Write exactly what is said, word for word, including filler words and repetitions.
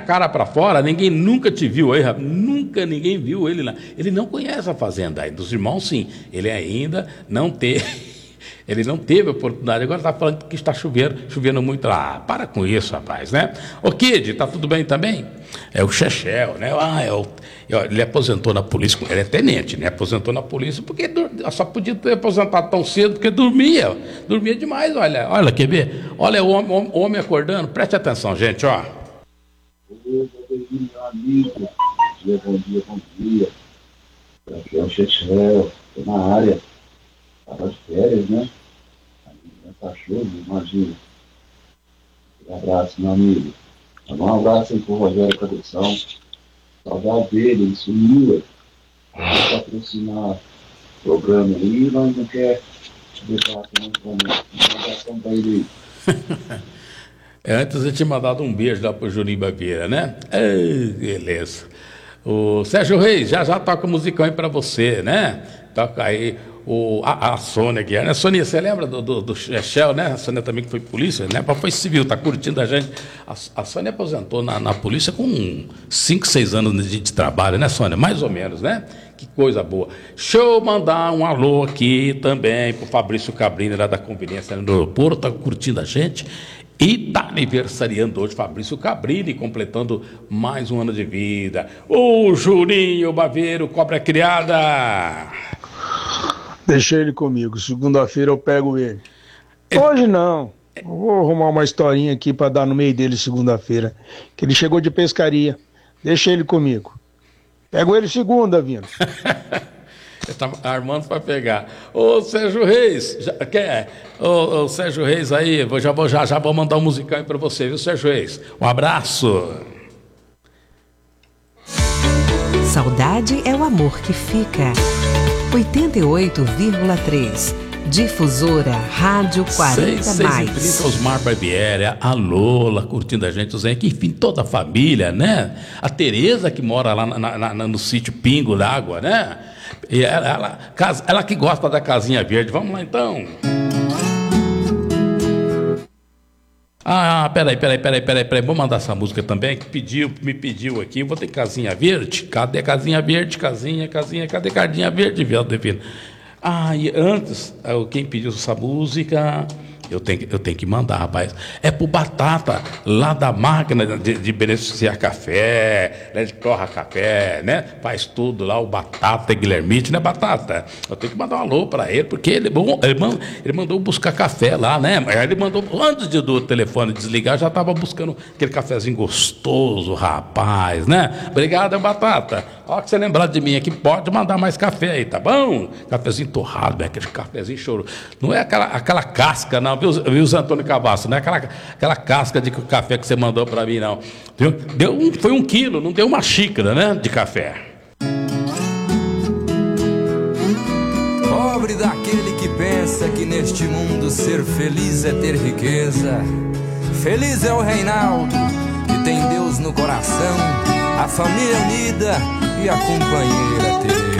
cara pra fora, ninguém nunca te viu aí, rapaz. Nunca ninguém viu ele lá. Ele não conhece a fazenda aí. Dos irmãos, sim. Ele ainda não teve. Ele não teve oportunidade. Agora está falando que está chovendo, chovendo muito lá. Ah, para com isso, rapaz, né? Ô, Kid, tá tudo bem também? É o Chechel, né? Ah, é o, ele aposentou na polícia, ele é tenente, né? Aposentou na polícia porque só podia ter aposentado tão cedo porque dormia. Dormia demais, olha. Olha, quer ver? Olha o homem, o homem acordando. Preste atenção, gente, ó. Oi, meu amigo. Bom dia, bom dia, bom dia. Aqui é o Chechel, estou na área. Estava de férias, né? Tá chuva, imagina. Um abraço, meu amigo. Um abraço aí pro Rogério Cabeção. Saudade dele, ele sumiu. Vai patrocinar o programa aí, mas não quer deixar aqui um abração pra ele aí. Antes eu tinha mandado um beijo lá pro Juninho Baveira, né? Ei, beleza. O Sérgio Reis, já já toca o musicão aí pra você, né? Toca aí. O, a, a Sônia Guiar, né? Sônia, você lembra do, do, do Chechel, né? A Sônia também que foi polícia, né? Foi civil, tá curtindo a gente. A, a Sônia aposentou na, na polícia com cinco, seis anos de, de trabalho, né, Sônia? Mais ou menos, né? Que coisa boa. Deixa eu mandar um alô aqui também pro Fabrício Cabrini, lá da Conveniência no aeroporto, tá curtindo a gente. E tá aniversariando hoje Fabrício Cabrini, completando mais um ano de vida. O Juninho Baveiro, cobra criada. Deixa ele comigo, segunda-feira eu pego ele. Hoje não, eu vou arrumar uma historinha aqui pra dar no meio dele segunda-feira, que ele chegou de pescaria. Deixa ele comigo. Pego ele segunda, vindo. Eu tava armando pra pegar. Ô Sérgio Reis, já, quer? Ô, ô Sérgio Reis aí, vou, já, vou, já, já vou mandar um musical aí pra você, viu, Sérgio Reis? Um abraço. Saudade é o amor que fica. oitenta e oito vírgula três Difusora Rádio quarenta mais. seis e trinta, Osmar Barbieri, a Lola curtindo a gente, o Zé, que enfim, toda a família, né? A Tereza que mora lá na, na, na, no sítio Pingo d'Água, né? E ela, ela, ela que gosta da casinha verde. Vamos lá então. Ah, peraí, peraí, peraí, peraí, peraí. Vou mandar essa música também, que pediu, me pediu aqui. Vou ter casinha verde. Cadê casinha verde? Casinha, casinha, cadê casinha verde, viu, Devino? Ah, e antes, quem pediu essa música, eu tenho, eu tenho que mandar, rapaz. É pro Batata, lá da máquina de, de beneficiar café, né, de torra café, né? Faz tudo lá, o Batata Guilhermite, né, Batata? Eu tenho que mandar um alô pra ele, porque ele, bom, ele, mandou, ele mandou buscar café lá, né? Ele mandou, antes de, do telefone desligar, já tava buscando aquele cafezinho gostoso, rapaz, né? Obrigado, Batata. Ó, que você lembrar de mim aqui, pode mandar mais café aí, tá bom? Cafezinho torrado, né? Aquele cafezinho choro. Não é aquela, aquela casca, não, viu, viu, Zé Antônio Cavasso? Não é aquela, aquela casca de café que você mandou para mim, não. Deu, deu um, foi um quilo, não deu uma xícara, né? De café. Pobre daquele que pensa que neste mundo ser feliz é ter riqueza. Feliz é o Reinaldo, que tem Deus no coração, a família unida e a companheira Tereza.